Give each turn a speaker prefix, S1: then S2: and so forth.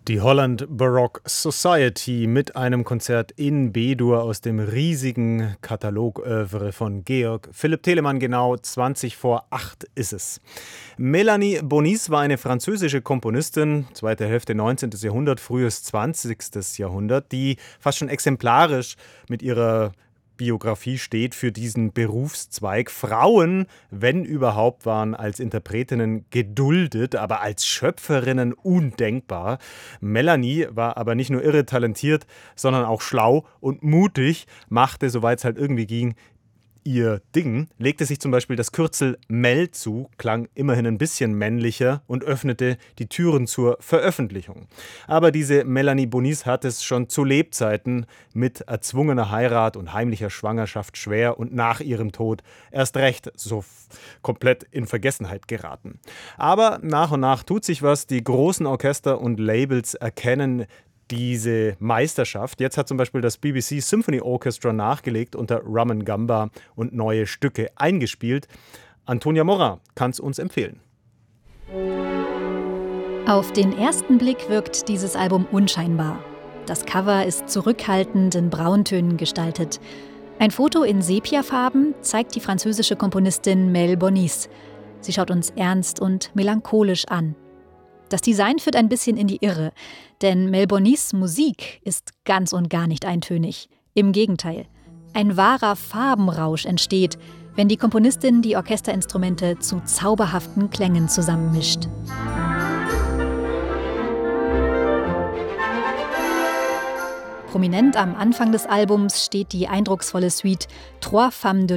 S1: Die Holland Baroque Society mit einem Konzert in B-Dur aus dem riesigen Katalogœuvre von Georg Philipp Telemann. Genau 20 vor 8 ist es. Mélanie Bonis war eine französische Komponistin, zweite Hälfte 19. Jahrhundert, frühes 20. Jahrhundert, die fast schon exemplarisch mit ihrer Biografie steht für diesen Berufszweig. Frauen, wenn überhaupt, waren als Interpretinnen geduldet, aber als Schöpferinnen undenkbar. Melanie war aber nicht nur irre talentiert, sondern auch schlau und mutig, machte, soweit es halt irgendwie ging, ihr Ding, legte sich zum Beispiel das Kürzel Mel zu, klang immerhin ein bisschen männlicher und öffnete die Türen zur Veröffentlichung. Aber diese Mélanie Bonis hat es schon zu Lebzeiten mit erzwungener Heirat und heimlicher Schwangerschaft schwer und nach ihrem Tod erst recht so komplett in Vergessenheit geraten. Aber nach und nach tut sich was, die großen Orchester und Labels erkennen diese Meisterschaft. Jetzt hat zum Beispiel das BBC Symphony Orchestra nachgelegt unter Rum & Gamba und neue Stücke eingespielt. Antonia Morin kann es uns empfehlen.
S2: Auf den ersten Blick wirkt dieses Album unscheinbar. Das Cover ist zurückhaltend in Brauntönen gestaltet. Ein Foto in Sepiafarben zeigt die französische Komponistin Mel Bonis. Sie schaut uns ernst und melancholisch an. Das Design führt ein bisschen in die Irre, denn Mel Bonis' Musik ist ganz und gar nicht eintönig. Im Gegenteil, ein wahrer Farbenrausch entsteht, wenn die Komponistin die Orchesterinstrumente zu zauberhaften Klängen zusammenmischt. Prominent am Anfang des Albums steht die eindrucksvolle Suite Trois Femmes de